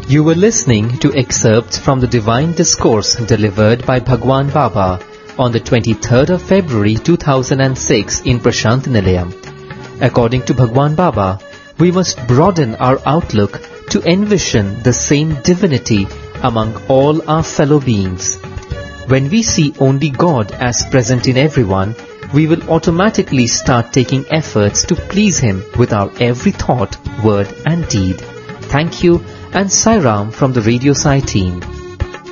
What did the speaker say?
You were listening to excerpts from the Divine Discourse delivered by Bhagwan Baba on the 23rd of February 2006 in Prashant Nilayam. According to Bhagwan Baba, we must broaden our outlook to envision the same divinity among all our fellow beings. When we see only God as present in everyone, we will automatically start taking efforts to please Him with our every thought, word and deed. Thank you and Sai Ram from the Radio Sai team.